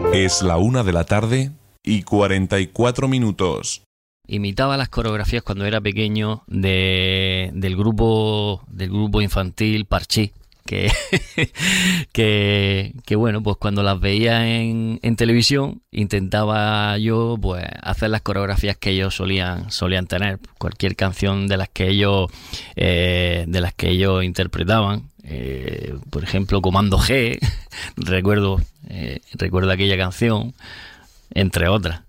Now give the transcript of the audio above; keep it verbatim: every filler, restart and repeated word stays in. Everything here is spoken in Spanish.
Es la una de la tarde y cuarenta y cuatro minutos. Imitaba las coreografías cuando era pequeño de, del grupo del grupo infantil Parchís, que, que, que bueno, pues cuando las veía en, en televisión intentaba yo pues hacer las coreografías que ellos solían solían tener. Cualquier canción de las que ellos eh, de las que ellos interpretaban, eh, por ejemplo Comando G, recuerdo eh, recuerdo aquella canción, entre otras.